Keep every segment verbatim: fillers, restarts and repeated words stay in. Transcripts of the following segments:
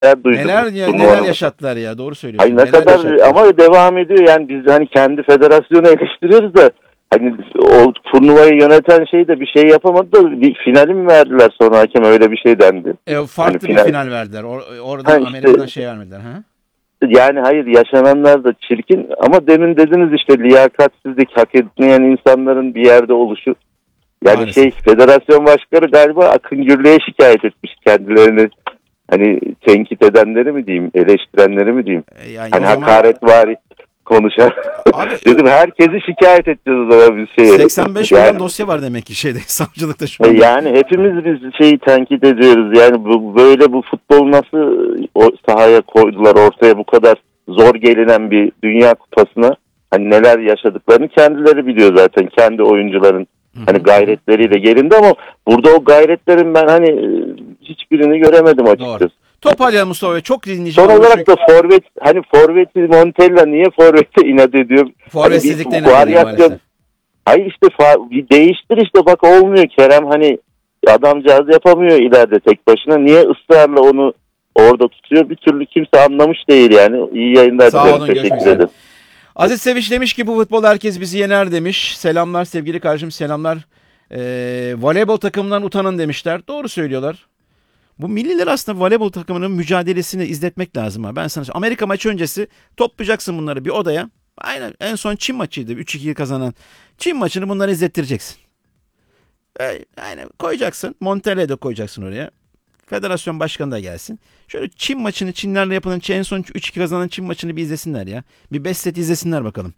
duydum. Neler ya, neler yaşattılar ya, doğru söylüyorsun. Hayır, ne neler kadar yaşattılar. ama devam ediyor yani, biz hani kendi federasyonu eleştiriyoruz da hani o turnuvayı yöneten şey de bir şey yapamadı da bir finali mi verdiler sonra, hakem öyle bir şey dendi. E, farklı hani bir final, final verdiler. Or- orada ha, Amerika'dan işte, şey vermediler. Ha? Yani hayır, yaşananlar da çirkin ama demin dediniz işte liyakatsizlik, hak etmeyen insanların bir yerde oluşu. Yani Maalesef. şey federasyon başkanı galiba Akın Gürlü'ye şikayet etmiş kendilerini, hani tenkit edenleri mi diyeyim, eleştirenleri mi diyeyim, e yani hani zaman... hakaret var konuşan. Abi, dedim herkesi şikayet edeceğiz o zaman bir şeye. seksen beş milyon yani, dosya var demek ki şeyde, savcılıkta şu an. Yani hepimiz biz şeyi tenkit ediyoruz. Yani bu, böyle bu futbol nasıl o sahaya koydular ortaya, bu kadar zor gelinen bir dünya kupasına. Hani neler yaşadıklarını kendileri biliyor zaten, kendi oyuncuların hani gayretleriyle gelindi ama burada o gayretlerin ben hani hiçbirini göremedim açıkçası. Doğru. Toparlayalım Mustafa Bey. Çok dinleyici. Son olarak çünkü... da forvet, hani forveti Montella niye forvete inat ediyor? Forvetsizlikten hani varyasyon. Hayır işte fa- değiştir işte, bak olmuyor Kerem, hani adamcağız yapamıyor ileride tek başına. Niye ısrarla onu orada tutuyor? Bir türlü kimse anlamış değil yani. İyi yayınlar dilerim. Teşekkür ederim. Aziz Sevinç demiş ki bu futbol herkes bizi yener demiş. Selamlar sevgili kardeşim, selamlar. Ee, voleybol takımından utanın demişler. Doğru söylüyorlar. Bu milliler aslında voleybol takımının mücadelesini izletmek lazım. Ha. Ben sana Amerika maçı öncesi toplayacaksın bunları bir odaya. Aynen en son Çin maçıydı. üç iki kazanan Çin maçını bunları izlettireceksin. Aynen koyacaksın. Montella'yı da koyacaksın oraya. Federasyon başkanı da gelsin. Şöyle Çin maçını, Çinlerle yapılan en son üç iki kazanan Çin maçını bir izlesinler ya. Bir beş set izlesinler bakalım.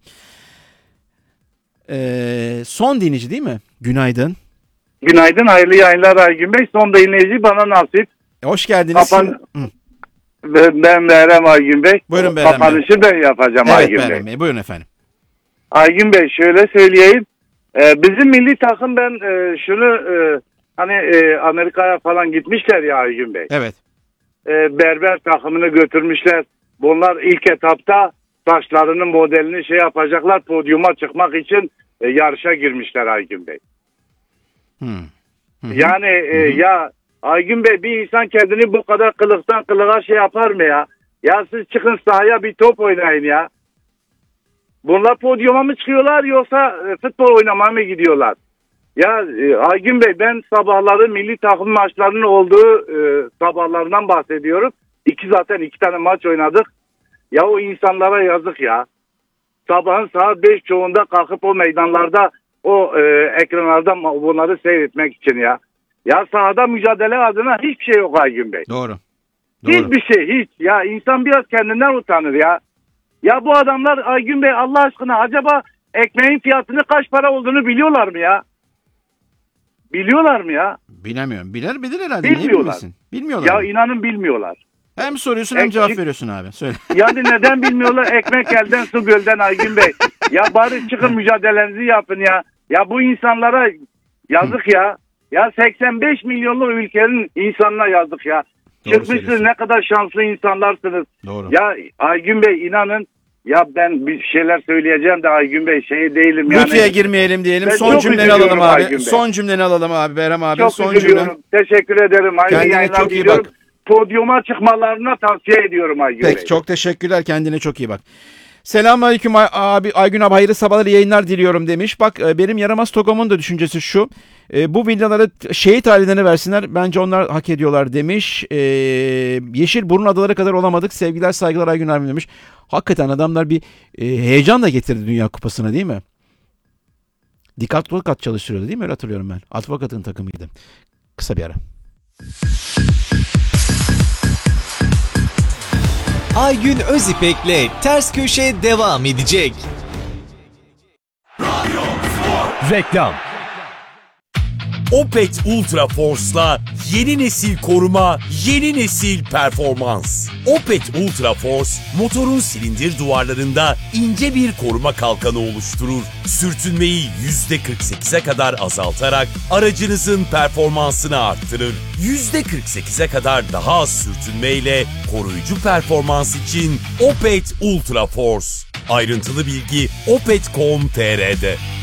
Ee, son dinleyici değil mi? Günaydın. Günaydın, hayırlı yayınlar Aygün Bey. Son dinleyici bana nasip. E, hoş geldiniz. Kapan... Ben Mehrem Aygün Bey. Buyurun Mehrem Bey. Kapanışı ben yapacağım evet, Aygün Bey. Bey. Buyurun efendim. Aygün Bey şöyle söyleyeyim. Ee, bizim milli takım ben e, şunu e, hani e, Amerika'ya falan gitmişler ya Aygün Bey. Evet. E, berber takımını götürmüşler. Bunlar ilk etapta saçlarının modelini şey yapacaklar. Podyuma çıkmak için e, yarışa girmişler Aygün Bey. Hmm. Hı-hı. Yani e, Hı-hı. ya Aygün Bey, bir insan kendini bu kadar kılıktan kılığa şey yapar mı ya? Ya siz çıkın sahaya bir top oynayın ya. Bunlar podyuma mı çıkıyorlar yoksa e, futbol oynamaya mı gidiyorlar? Ya e, Aygün Bey, ben sabahları milli takım maçlarının olduğu e, sabahlarından bahsediyorum. İki zaten iki tane maç oynadık. Ya o insanlara yazık ya. Sabahın saat beş çoğunda kalkıp o meydanlarda o e, ekranlarda bunları seyretmek için ya. Ya sahada mücadele adına hiçbir şey yok Aygün Bey. Doğru. Doğru. Hiçbir şey hiç. Ya insan biraz kendinden utanır ya. Ya bu adamlar Aygün Bey Allah aşkına acaba ekmeğin fiyatını kaç para olduğunu biliyorlar mı ya? Biliyorlar mı ya? Bilemiyorum. Bilir bilir herhalde. Bilmiyorlar. Bilmiyorlar. Ya mı? inanın bilmiyorlar. Hem soruyorsun hem Ek- cevap veriyorsun abi. Söyle. Yani neden bilmiyorlar? Ekmek elden su gölden Aygün Bey. Ya bari çıkın mücadelenizi yapın ya. Ya bu insanlara yazık ya. Ya seksen beş milyonluk ülkenin insanına yazık ya. Doğru çıkmışsınız, ne kadar şanslı insanlarsınız. Doğru. Ya Aygün Bey inanın, ya ben bir şeyler söyleyeceğim de Aygün Bey şey değilim yani. Lütfiye girmeyelim diyelim. Ben son cümleni alalım abi. Bey. Son cümleni alalım abi Berem abi. Çok son üzülüyorum. cümle. Teşekkür ederim. Kendine çok iyi bak. Podyuma çıkmalarına tavsiye ediyorum Aygün Peki, Bey. Peki çok teşekkürler. Kendine çok iyi bak. Selamünaleyküm abi, Aygün abi, hayırlı sabahlar, yayınlar diliyorum demiş. Bak benim yaramaz Togom'un da düşüncesi şu. E, bu villalara şehit ailelerine versinler. Bence onlar hak ediyorlar demiş. E, Yeşil Burun Adaları kadar olamadık. Sevgiler saygılar Aygün abi demiş. Hakikaten adamlar bir e, heyecan da getirdi Dünya Kupası'na değil mi? Dikkatli Advokat çalıştırıyordu değil mi? Öyle hatırlıyorum ben. Advokatın takımıydı. Kısa bir ara. Aygün Özipek'le Ters Köşe devam edecek. Reklam. Opet Ultra Force'la yeni nesil koruma, yeni nesil performans. Opet Ultra Force, motorun silindir duvarlarında ince bir koruma kalkanı oluşturur. Sürtünmeyi yüzde kırk sekize kadar azaltarak aracınızın performansını arttırır. yüzde kırk sekize kadar daha az sürtünmeyle koruyucu performans için Opet Ultra Force. Ayrıntılı bilgi opet nokta com nokta tr'de.